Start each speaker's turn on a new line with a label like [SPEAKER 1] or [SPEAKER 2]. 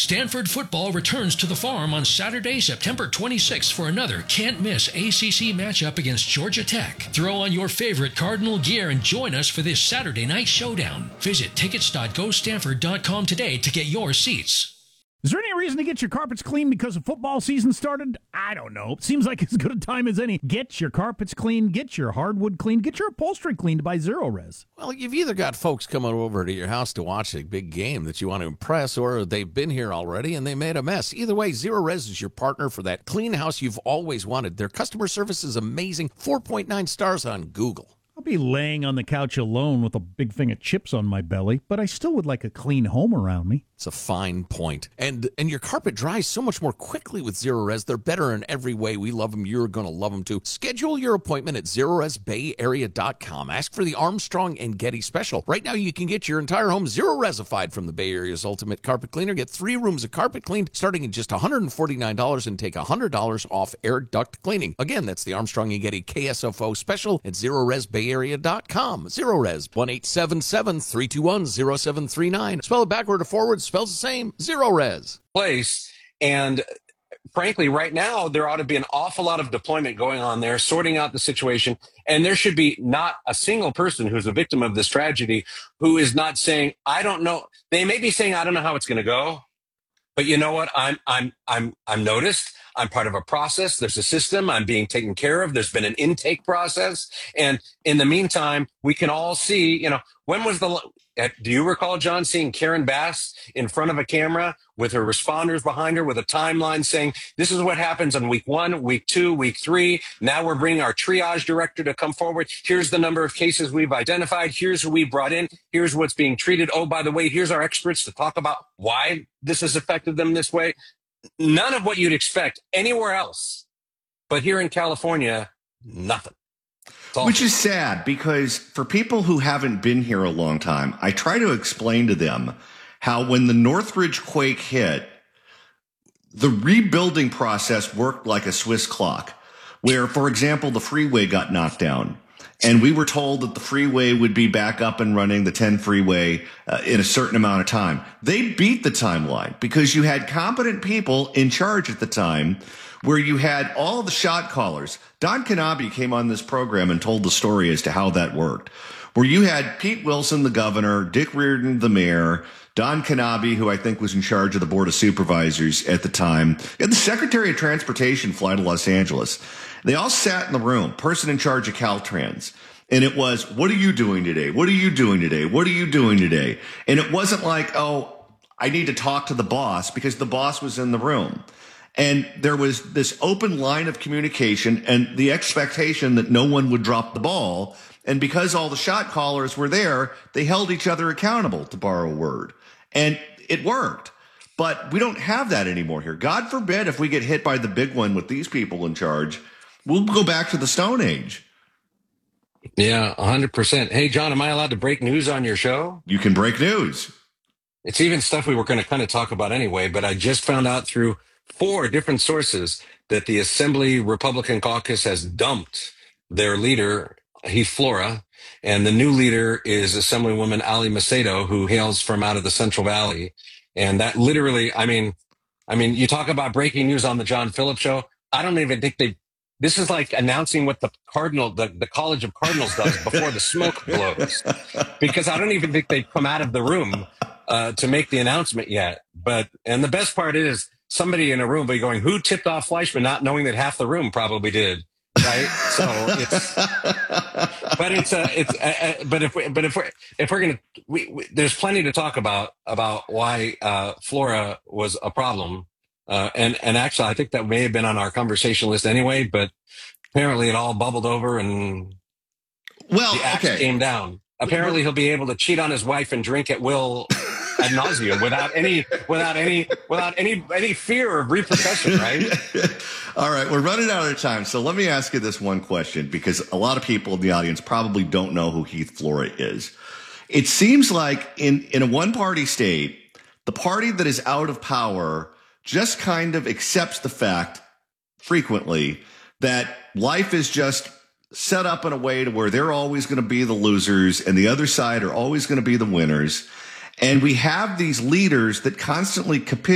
[SPEAKER 1] Stanford football returns to the Farm on Saturday, September 26th for another can't-miss ACC matchup against Georgia Tech. Throw on your favorite Cardinal gear and join us for this Saturday night showdown. Visit tickets.gostanford.com today to get your seats.
[SPEAKER 2] Is there any reason to get your carpets clean because the football season started? I don't know. It seems like as good a time as any. Get your carpets clean, get your hardwood clean, get your upholstery cleaned by Zero-Res.
[SPEAKER 3] Well, you've either got folks coming over to your house to watch a big game that you want to impress, or they've been here already and they made a mess. Either way, Zero-Res is your partner for that clean house you've always wanted. Their customer service is amazing. 4.9 stars on Google.
[SPEAKER 2] I'll be laying on the couch alone with a big thing of chips on my belly, but I still would like a clean home around me.
[SPEAKER 3] It's a fine point. And your carpet dries so much more quickly with Zero-Res. They're better in every way. We love them. You're going to love them, too. Schedule your appointment at ZeroResBayArea.com. Ask for the Armstrong and Getty special. Right now, you can get your entire home Zero-Resified from the Bay Area's ultimate carpet cleaner. Get 3 rooms of carpet cleaned starting at just $149 and take $100 off air duct cleaning. Again, that's the Armstrong and Getty KSFO special at ZeroResBayArea.com. Zero-Res, 1-877-321-0739. Spell it backward or forward. Spells the same. Zero-Res.
[SPEAKER 4] Place. And frankly, right now, there ought to be an awful lot of deployment going on there, sorting out the situation. And there should be not a single person who's a victim of this tragedy who is not saying, I don't know. They may be saying, I don't know how it's going to go. But you know what? I'm noticed. I'm part of a process. There's a system. I'm being taken care of. There's been an intake process. And in the meantime, we can all see, when was do you recall, John, seeing Karen Bass in front of a camera with her responders behind her with a timeline saying, this is what happens on week 1, week 2, week 3. Now we're bringing our triage director to come forward. Here's the number of cases we've identified. Here's who we brought in. Here's what's being treated. Oh, by the way, here's our experts to talk about why this has affected them this way. None of what you'd expect anywhere else. But here in California, nothing.
[SPEAKER 5] Which is sad, because for people who haven't been here a long time, I try to explain to them how when the Northridge quake hit, the rebuilding process worked like a Swiss clock, where, for example, the freeway got knocked down. And we were told that the freeway would be back up and running, the 10 freeway, in a certain amount of time. They beat the timeline because you had competent people in charge at the time, where you had all the shot callers. Don Knabe came on this program and told the story as to how that worked, where you had Pete Wilson, the governor, Dick Reardon, the mayor, Don Knabe, who I think was in charge of the Board of Supervisors at the time, and the Secretary of Transportation fly to Los Angeles. They all sat in the room, person in charge of Caltrans. And it was, what are you doing today? What are you doing today? What are you doing today? And it wasn't like, oh, I need to talk to the boss, because the boss was in the room. And there was this open line of communication and the expectation that no one would drop the ball. And because all the shot callers were there, they held each other accountable, to borrow a word. And it worked. But we don't have that anymore here. God forbid if we get hit by the big one with these people in charge, we'll go back to the Stone Age.
[SPEAKER 4] Yeah, 100%. Hey, John, am I allowed to break news on your show?
[SPEAKER 5] You can break news.
[SPEAKER 4] It's even stuff we were going to kind of talk about anyway, but I just found out through 4 different sources that the Assembly Republican Caucus has dumped their leader, Heath Flora, and the new leader is Assemblywoman Ali Macedo, who hails from out of the Central Valley. And that literally, I mean, you talk about breaking news on the John Phillips show. I don't even think this is like announcing what the College of Cardinals does before the smoke blows, because I don't even think they've come out of the room to make the announcement yet. And the best part is, somebody in a room will be going, who tipped off Fleischman, not knowing that half the room probably did. Right. So if we're going to, there's plenty to talk about why Flora was a problem. And actually, I think that may have been on our conversation list anyway, but apparently it all bubbled over and the axe came down. Apparently he'll be able to cheat on his wife and drink at will ad nauseum without any fear of repercussion, right?
[SPEAKER 5] All right, we're running out of time, so let me ask you this one question, because a lot of people in the audience probably don't know who Heath Flora is. It seems like in a one-party state, the party that is out of power just kind of accepts the fact frequently that life is just set up in a way to where they're always going to be the losers and the other side are always going to be the winners. And we have these leaders that constantly capitulate